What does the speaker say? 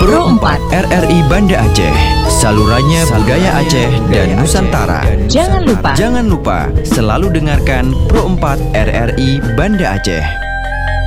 Pro 4 RRI Banda Aceh, salurannya budaya Aceh dan Nusantara. Jangan lupa selalu dengarkan Pro 4 RRI Banda Aceh.